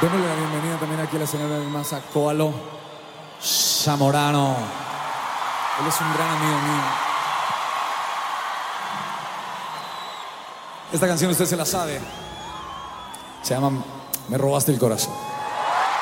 Démosle la bienvenida también aquí a la señora del Maza, Koalo Zamorano. Él es un gran amigo mío. Esta canción usted se la sabe. Se llama Me robaste el corazón.